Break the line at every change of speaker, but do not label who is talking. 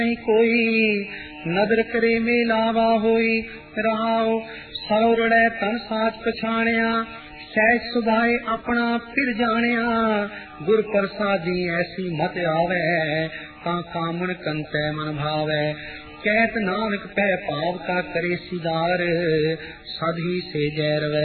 नहीं कोई, नदर करे मेलावा होई। रहाओ सौरड़े तन साच पछाणिया, सहज सुधाए अपना फिर जानिया। गुर प्रसादी ऐसी मत आवे, ता कामन कंतै मन भावै। कहत नानक पै पाप का करे सिदार, सद ही से जय रवै।